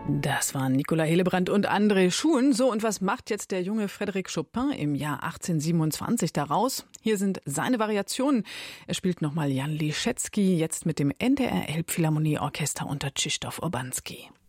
Das waren Nicolas Hillebrand und André Schuhen. So, und was macht jetzt der junge Frédéric Chopin im Jahr 1827 daraus? Hier sind seine Variationen. Er spielt nochmal Jan Liszewski, jetzt mit dem NDR Elbphilharmonie Orchester unter Krzysztof Urbanski.